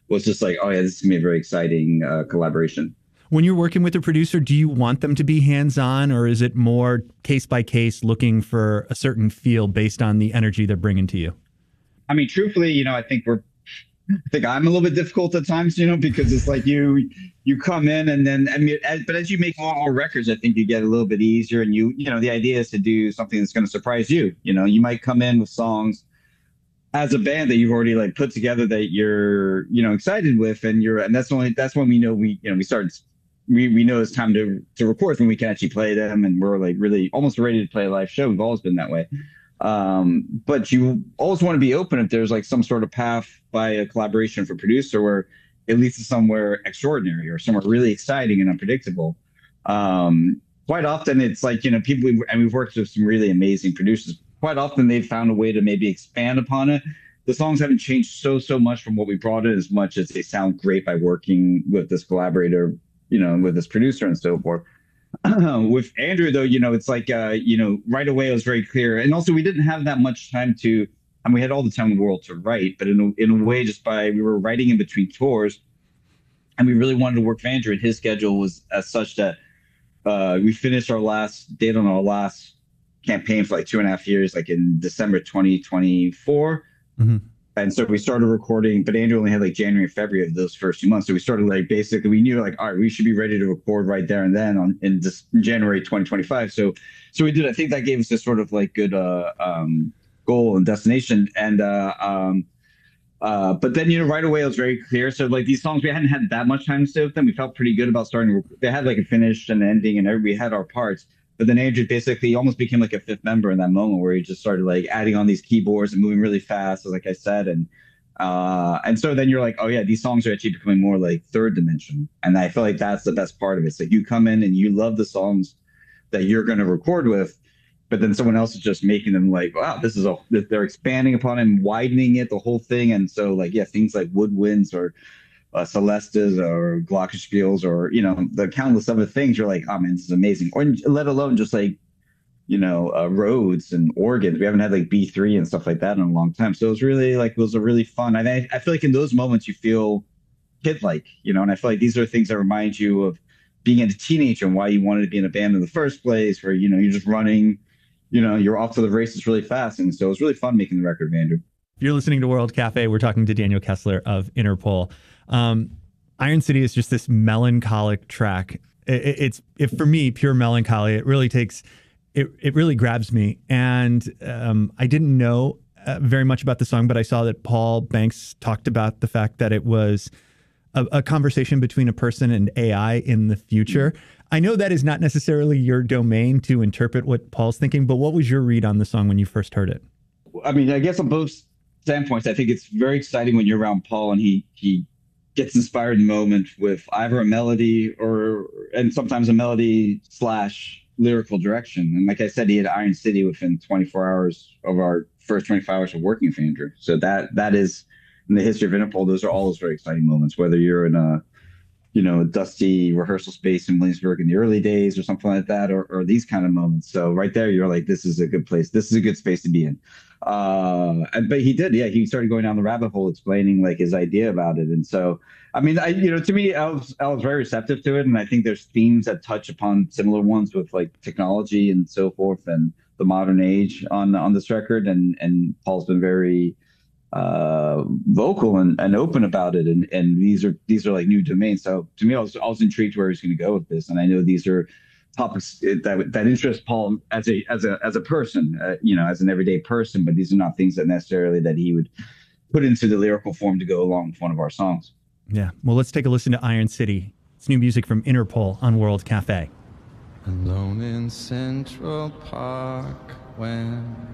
was just like, oh yeah, this is gonna be a very exciting collaboration. When you're working with a producer, do you want them to be hands on, or is it more case by case, looking for a certain feel based on the energy they're bringing to you? I mean, truthfully, I think I'm a little bit difficult at times, because it's like you come in and then I mean, but as you make more records, I think you get a little bit easier, and the idea is to do something that's going to surprise you. You might come in with songs as a band that you've already like put together that you're excited with, and that's when we know we start we know it's time to record when we can actually play them, and we're like really almost ready to play a live show. We've always been that way. But you always want to be open if there's like some sort of path by a collaboration for producer where it leads to somewhere extraordinary or somewhere really exciting and unpredictable. Quite often it's like, people, and we've worked with some really amazing producers. Quite often they've found a way to maybe expand upon it. The songs haven't changed so much from what we brought in as much as they sound great by working with this collaborator, with this producer and so forth. With Andrew, though, it's like, right away it was very clear. And also, we didn't have that much time and we had all the time in the world to write, but in a way, we were writing in between tours, and we really wanted to work with Andrew, and his schedule was as such that we finished our last date on our last campaign for like 2.5 years, like in December 2024. Mm-hmm. And so we started recording, but Andrew only had like January and February of those first 2 months. So we started like basically we knew like, all right, we should be ready to record right there and then in this January 2025. So we did. I think that gave us this sort of like good goal and destination. And but then right away it was very clear. So like these songs, we hadn't had that much time to stay with them. We felt pretty good about starting. They had like a finished and ending, and we had our parts. But then Andrew basically almost became like a fifth member in that moment where he just started like adding on these keyboards and moving really fast, like I said. And so then you're like, oh yeah, these songs are actually becoming more like third dimension. And I feel like that's the best part of it. So you come in and you love the songs that you're going to record with, but then someone else is just making them like, wow, they're expanding upon it and widening it, the whole thing. And so like, yeah, things like Woodwinds or Celestas or Glockenspiels or the countless other things. You're like, oh man, this is amazing. Or let alone just like Rhodes and organs. We haven't had like B3 and stuff like that in a long time. So it was a really fun. I feel like in those moments you feel kid like, and I feel like these are things that remind you of being a teenager and why you wanted to be in a band in the first place, where you're just running, you're off to the races really fast. And so it was really fun making the record, Andrew. If you're listening to World Cafe, we're talking to Daniel Kessler of Interpol. Iron City is just this melancholic track. It's for me, pure melancholy. It really it really grabs me. And I didn't know very much about the song, but I saw that Paul Banks talked about the fact that it was a conversation between a person and AI in the future. I know that is not necessarily your domain to interpret what Paul's thinking, but what was your read on the song when you first heard it? I mean, I guess on both standpoints, I think it's very exciting when you're around Paul and he gets inspired in the moment with either a melody and sometimes a melody / lyrical direction. And like I said, he had Iron City within 24 hours of our first 25 hours of working with Andrew. So that is in the history of Interpol. Those are always very exciting moments, whether you're in a dusty rehearsal space in Williamsburg in the early days or something like that, or these kind of moments. So right there, you're like, this is a good place. This is a good space to be in. But he did, yeah, he started going down the rabbit hole, explaining like his idea about it. And so, I mean, to me, I was very receptive to it. And I think there's themes that touch upon similar ones with like technology and so forth and the modern age on this record. And Paul's been very vocal and open about it, and these are like new domains. So to me, I was intrigued where he's going to go with this, and I know these are topics that interest Paul as a person, as an everyday person, but these are not things that necessarily that he would put into the lyrical form to go along with one of our songs. Yeah, well, let's take a listen to Iron City. It's new music from Interpol on World Cafe. Alone in Central Park when